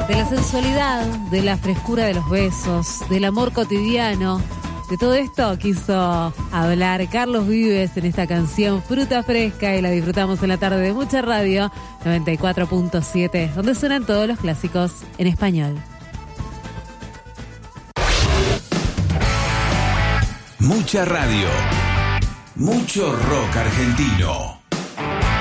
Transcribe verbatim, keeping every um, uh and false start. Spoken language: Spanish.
De la sensualidad, de la frescura de los besos, del amor cotidiano. De todo esto quiso hablar Carlos Vives en esta canción Fruta Fresca y la disfrutamos en la tarde de Mucha Radio noventa y cuatro punto siete, donde suenan todos los clásicos en español. Mucha Radio, mucho rock argentino.